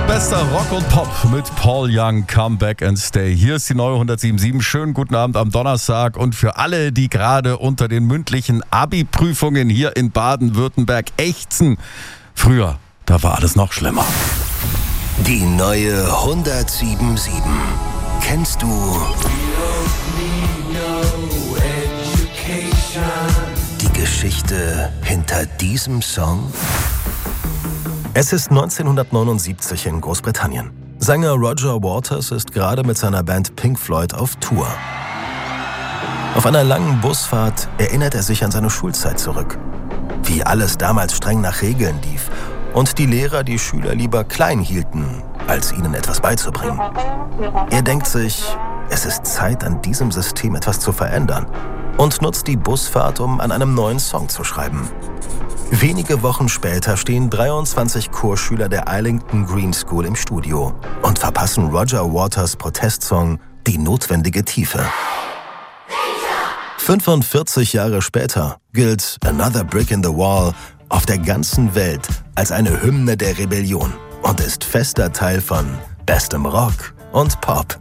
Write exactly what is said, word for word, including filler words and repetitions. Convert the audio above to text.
Bester Rock und Pop mit Paul Young, Come Back and Stay. Hier ist die neue hundertsieben Komma sieben. Schönen guten Abend am Donnerstag. Und für alle, die gerade unter den mündlichen Abi-Prüfungen hier in Baden-Württemberg ächzen. Früher, da war alles noch schlimmer. Die neue hundertsieben Komma sieben. Kennst du die Geschichte hinter diesem Song? Es ist neunzehnhundertneunundsiebzig in Großbritannien. Sänger Roger Waters ist gerade mit seiner Band Pink Floyd auf Tour. Auf einer langen Busfahrt erinnert er sich an seine Schulzeit zurück. Wie alles damals streng nach Regeln lief und die Lehrer die Schüler lieber klein hielten, als ihnen etwas beizubringen. Er denkt sich, es ist Zeit, an diesem System etwas zu verändern und nutzt die Busfahrt, um an einem neuen Song zu schreiben. Wenige Wochen später stehen dreiundzwanzig Chorschüler der Islington Green School im Studio und verpassen Roger Waters Protestsong die notwendige Tiefe. fünfundvierzig Jahre später gilt Another Brick in the Wall auf der ganzen Welt als eine Hymne der Rebellion und ist fester Teil von bestem Rock und Pop.